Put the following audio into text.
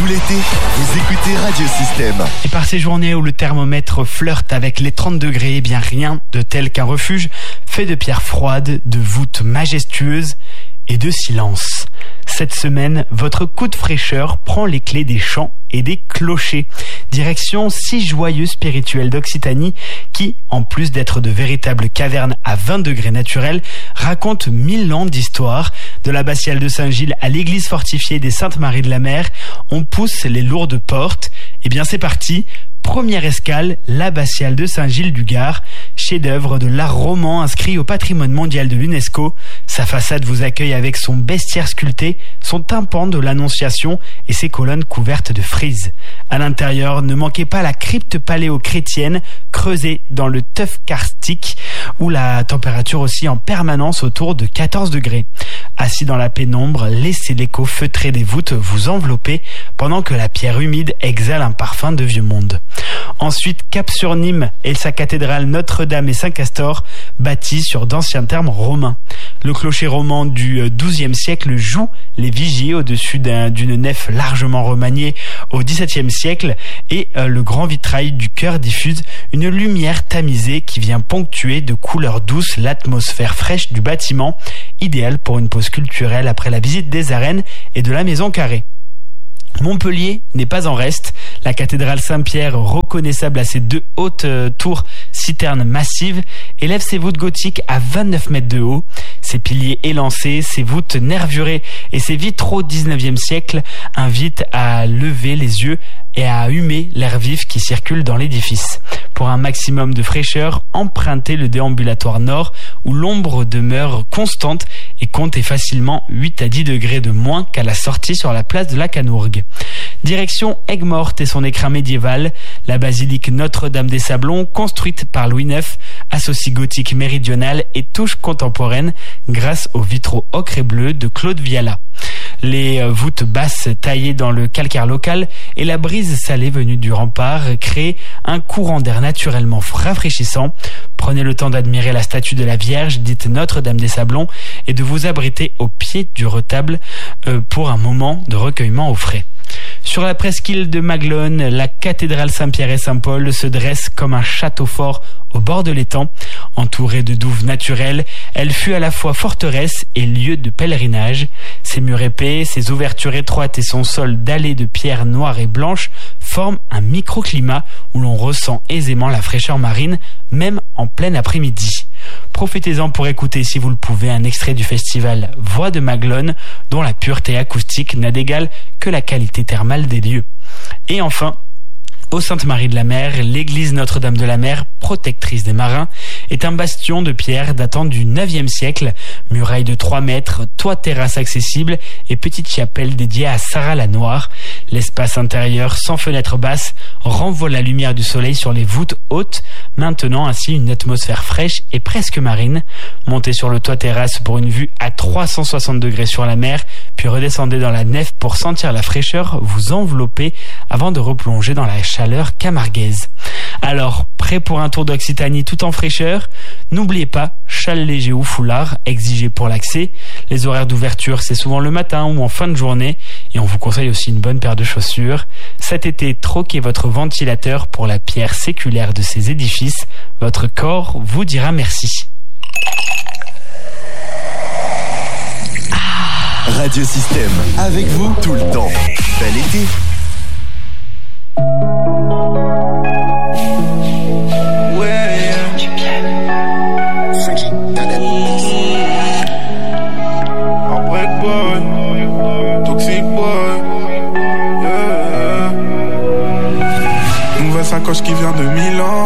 Tout l'été, vous écoutez Radio Système. Et par ces journées où le thermomètre flirte avec les 30 degrés, eh bien rien de tel qu'un refuge fait de pierres froides, de voûtes majestueuses et de silence. Cette semaine, votre coup de fraîcheur prend les clés des champs et des clochers. Direction 6 joyeux spirituels d'Occitanie qui, en plus d'être de véritables cavernes à 20 degrés naturels, racontent 1000 ans d'histoire. De l'abbatiale de Saint-Gilles à l'église fortifiée des Saintes-Maries de la Mer, on pousse les lourdes portes. Eh bien c'est parti. Première escale, l'abbatiale de Saint-Gilles du Gard, chef-d'œuvre de l'art roman inscrit au patrimoine mondial de l'UNESCO. Sa façade vous accueille avec son bestiaire sculpté, son tympan de l'Annonciation et ses colonnes couvertes de frises. À l'intérieur, ne manquez pas la crypte paléo-chrétienne creusée dans le tuff karstique où la température oscille en permanence autour de 14 degrés. Assis dans la pénombre, laissez l'écho feutré des voûtes vous envelopper pendant que la pierre humide exhale un parfum de vieux monde. Ensuite, cap sur Nîmes et sa cathédrale Notre-Dame et Saint-Castor, bâtie sur d'anciens termes romains. Le clocher roman du XIIe siècle joue les vigies au-dessus d'une nef largement remaniée au XVIIe siècle et le grand vitrail du chœur diffuse une lumière tamisée qui vient ponctuer de couleurs douces l'atmosphère fraîche du bâtiment, idéal pour une pause culturelle après la visite des arènes et de la maison carrée. Montpellier n'est pas en reste. La cathédrale Saint-Pierre, reconnaissable à ses 2 hautes tours citernes massives, élève ses voûtes gothiques à 29 mètres de haut. Ses piliers élancés, ses voûtes nervurées et ses vitraux 19e siècle invitent à lever les yeux et à humer l'air vif qui circule dans l'édifice. Pour un maximum de fraîcheur, empruntez le déambulatoire nord où l'ombre demeure constante et comptez facilement 8 à 10 degrés de moins qu'à la sortie sur la place de la Canourgue. Direction Aigues-Mortes et son écrin médiéval, la basilique Notre-Dame des Sablons, construite par Louis IX, associe gothique méridional et touche contemporaine grâce aux vitraux ocre et bleu de Claude Viala. Les voûtes basses taillées dans le calcaire local et la brise salée venue du rempart créent un courant d'air naturellement rafraîchissant. Prenez le temps d'admirer la statue de la Vierge, dite Notre-Dame des Sablons, et de vous abriter au pied du retable pour un moment de recueillement au frais. Sur la presqu'île de Maglone, la cathédrale Saint-Pierre et Saint-Paul se dresse comme un château fort au bord de l'étang. Entourée de douves naturelles, elle fut à la fois forteresse et lieu de pèlerinage. Ses murs épais, ses ouvertures étroites et son sol dallé de pierres noires et blanches forment un microclimat où l'on ressent aisément la fraîcheur marine, même en plein après-midi. Profitez-en pour écouter, si vous le pouvez, un extrait du festival Voix de Maglone, dont la pureté acoustique n'a d'égal que la qualité thermale des lieux. Et enfin, aux Saintes-Maries de la Mer, l'église Notre-Dame de la Mer, protectrice des marins, est un bastion de pierre datant du 9e siècle, muraille de 3 mètres, toit terrasse accessible et petite chapelle dédiée à Sarah la Noire. L'espace intérieur, sans fenêtre basse, renvoie la lumière du soleil sur les voûtes hautes, maintenant ainsi une atmosphère fraîche et presque marine. Montez sur le toit terrasse pour une vue à 360 degrés sur la mer, puis redescendez dans la nef pour sentir la fraîcheur vous envelopper avant de replonger dans la chaleur camarguaise. Alors, prêt pour un tour d'Occitanie tout en fraîcheur? N'oubliez pas, châle léger ou foulard exigé pour l'accès. Les horaires d'ouverture, c'est souvent le matin ou en fin de journée, et on vous conseille aussi une bonne paire de chaussures. Cet été, troquez votre ventilateur pour la pierre séculaire de ces édifices. Votre corps vous dira merci. Radio Système, avec vous tout le temps. Bel été. Sacoche qui vient de Milan.